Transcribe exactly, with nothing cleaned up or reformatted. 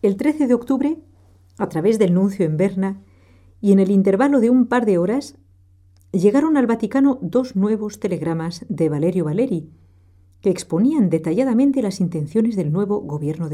El trece de octubre, a través del nuncio en Berna, y en el intervalo de un par de horas, llegaron al Vaticano dos nuevos telegramas de Valerio Valeri, que exponían detalladamente las intenciones del nuevo gobierno de